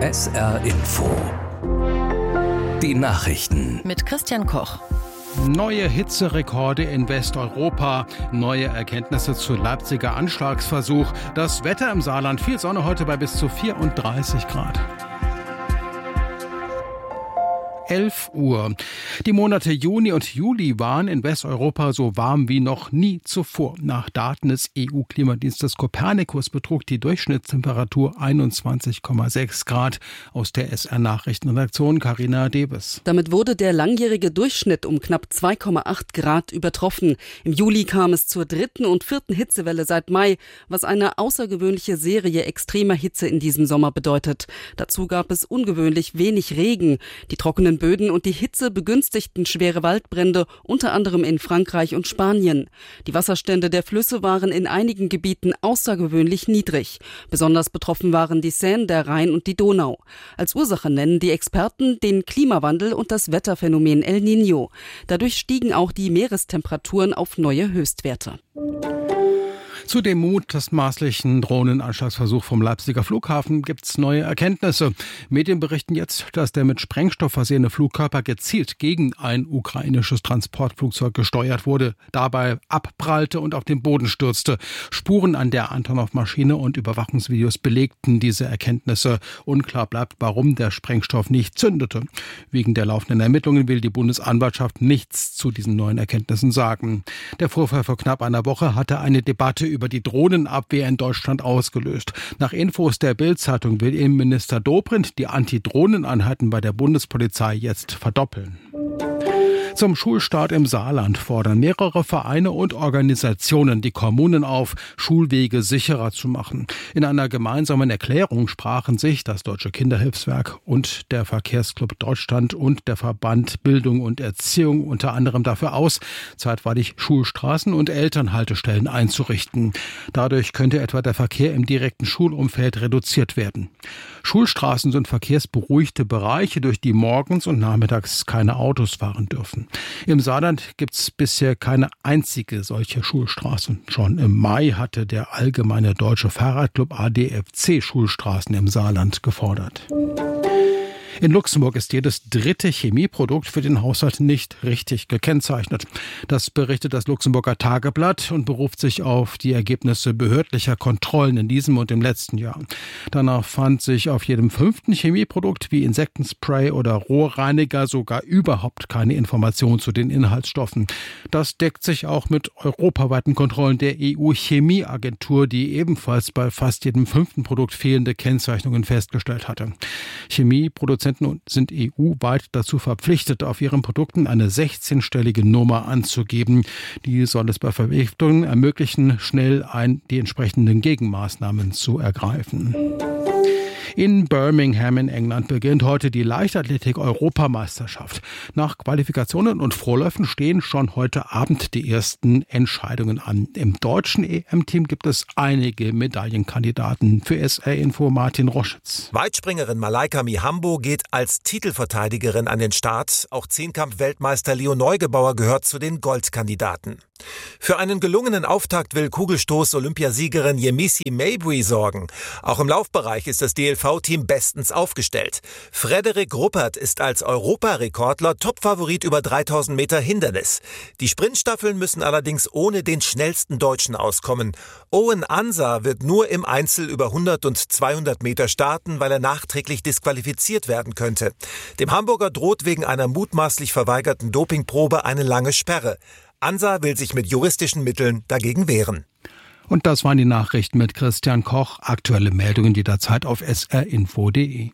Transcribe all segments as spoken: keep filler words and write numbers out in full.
S R Info. Die Nachrichten mit Christian Koch. Neue Hitzerekorde in Westeuropa, neue Erkenntnisse zu Leipziger Anschlagsversuch. Das Wetter im Saarland, viel Sonne heute bei bis zu vierunddreißig Grad. elf Uhr. Die Monate Juni und Juli waren in Westeuropa so warm wie noch nie zuvor. Nach Daten des E U-Klimadienstes Copernicus betrug die Durchschnittstemperatur einundzwanzig Komma sechs Grad. Aus der S R-Nachrichtenredaktion Carina Debes. Damit wurde der langjährige Durchschnitt um knapp zwei Komma acht Grad übertroffen. Im Juli kam es zur dritten und vierten Hitzewelle seit Mai, was eine außergewöhnliche Serie extremer Hitze in diesem Sommer bedeutet. Dazu gab es ungewöhnlich wenig Regen. Die trockenen Böden und die Hitze begünstigten schwere Waldbrände, unter anderem in Frankreich und Spanien. Die Wasserstände der Flüsse waren in einigen Gebieten außergewöhnlich niedrig. Besonders betroffen waren die Seine, der Rhein und die Donau. Als Ursache nennen die Experten den Klimawandel und das Wetterphänomen El Niño. Dadurch stiegen auch die Meerestemperaturen auf neue Höchstwerte. Zu dem mutmaßlichen Drohnenanschlagsversuch vom Leipziger Flughafen gibt's neue Erkenntnisse. Medien berichten jetzt, dass der mit Sprengstoff versehene Flugkörper gezielt gegen ein ukrainisches Transportflugzeug gesteuert wurde, dabei abprallte und auf den Boden stürzte. Spuren an der Antonov-Maschine und Überwachungsvideos belegten diese Erkenntnisse. Unklar bleibt, warum der Sprengstoff nicht zündete. Wegen der laufenden Ermittlungen will die Bundesanwaltschaft nichts zu diesen neuen Erkenntnissen sagen. Der Vorfall vor knapp einer Woche hatte eine Debatte über über die Drohnenabwehr in Deutschland ausgelöst. Nach Infos der Bild-Zeitung will Innenminister Dobrindt die Anti-Drohnen-Einheiten bei der Bundespolizei jetzt verdoppeln. Zum Schulstart im Saarland fordern mehrere Vereine und Organisationen die Kommunen auf, Schulwege sicherer zu machen. In einer gemeinsamen Erklärung sprachen sich das Deutsche Kinderhilfswerk und der Verkehrsclub Deutschland und der Verband Bildung und Erziehung unter anderem dafür aus, zeitweilig Schulstraßen und Elternhaltestellen einzurichten. Dadurch könnte etwa der Verkehr im direkten Schulumfeld reduziert werden. Schulstraßen sind verkehrsberuhigte Bereiche, durch die morgens und nachmittags keine Autos fahren dürfen. Im Saarland gibt es bisher keine einzige solche Schulstraße. Schon im Mai hatte der Allgemeine Deutsche Fahrradclub A D F C Schulstraßen im Saarland gefordert. In Luxemburg ist jedes dritte Chemieprodukt für den Haushalt nicht richtig gekennzeichnet. Das berichtet das Luxemburger Tageblatt und beruft sich auf die Ergebnisse behördlicher Kontrollen in diesem und im letzten Jahr. Danach fand sich auf jedem fünften Chemieprodukt wie Insektenspray oder Rohrreiniger sogar überhaupt keine Information zu den Inhaltsstoffen. Das deckt sich auch mit europaweiten Kontrollen der E U-Chemieagentur, die ebenfalls bei fast jedem fünften Produkt fehlende Kennzeichnungen festgestellt hatte. Chemieproduzenten sind E U-weit dazu verpflichtet, auf ihren Produkten eine sechzehnstellige Nummer anzugeben. Die soll es bei Vergiftungen ermöglichen, schnell ein, die entsprechenden Gegenmaßnahmen zu ergreifen. In Birmingham in England beginnt heute die Leichtathletik-Europameisterschaft. Nach Qualifikationen und Vorläufen stehen schon heute Abend die ersten Entscheidungen an. Im deutschen E M-Team gibt es einige Medaillenkandidaten. Für S R-Info Martin Roschitz. Weitspringerin Malaika Mihambo geht als Titelverteidigerin an den Start. Auch Zehnkampf-Weltmeister Leo Neugebauer gehört zu den Goldkandidaten. Für einen gelungenen Auftakt will Kugelstoß-Olympiasiegerin Yemisi Mabry sorgen. Auch im Laufbereich ist das D L V-Team bestens aufgestellt. Frederik Ruppert ist als Europarekordler Topfavorit über dreitausend Meter Hindernis. Die Sprintstaffeln müssen allerdings ohne den schnellsten Deutschen auskommen. Owen Ansa wird nur im Einzel über hundert und zweihundert Meter starten, weil er nachträglich disqualifiziert werden könnte. Dem Hamburger droht wegen einer mutmaßlich verweigerten Dopingprobe eine lange Sperre. Ansa will sich mit juristischen Mitteln dagegen wehren. Und das waren die Nachrichten mit Christian Koch. Aktuelle Meldungen jederzeit auf s r info punkt d e.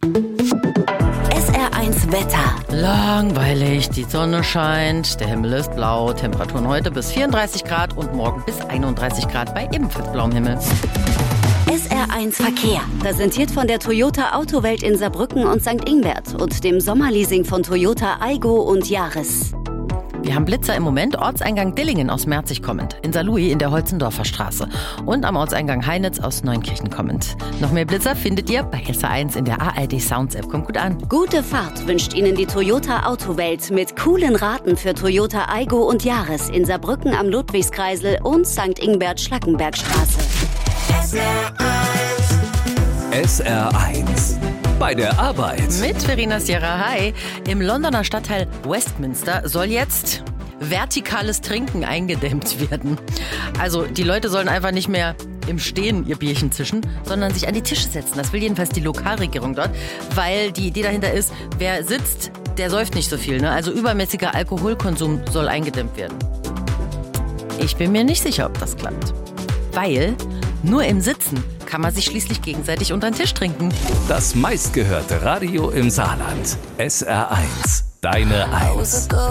S R eins Wetter. Langweilig, die Sonne scheint, der Himmel ist blau, Temperaturen heute bis vierunddreißig Grad und morgen bis einunddreißig Grad bei ebenfalls blauem Himmel. S R eins Verkehr, präsentiert von der Toyota Autowelt in Saarbrücken und Sankt Ingbert und dem Sommerleasing von Toyota Aygo und Yaris. Wir haben Blitzer im Moment, Ortseingang Dillingen aus Merzig kommend, in Saarlouis in der Holzendorfer Straße und am Ortseingang Heinitz aus Neunkirchen kommend. Noch mehr Blitzer findet ihr bei S R eins in der A R D Sounds App. Kommt gut an. Gute Fahrt wünscht Ihnen die Toyota Autowelt mit coolen Raten für Toyota Aygo und Yaris in Saarbrücken am Ludwigskreisel und Sankt Ingbert Schlackenbergstraße. S R eins bei der Arbeit. Mit Verena Sierra. Hi. Im Londoner Stadtteil Westminster soll jetzt vertikales Trinken eingedämmt werden. Also die Leute sollen einfach nicht mehr im Stehen ihr Bierchen zischen, sondern sich an die Tische setzen. Das will jedenfalls die Lokalregierung dort, weil die Idee dahinter ist, wer sitzt, der säuft nicht so viel. Ne? Also übermäßiger Alkoholkonsum soll eingedämmt werden. Ich bin mir nicht sicher, ob das klappt. Weil nur im Sitzen kann man sich schließlich gegenseitig unter den Tisch trinken. Das meistgehörte Radio im Saarland. S R eins. Deine Eins.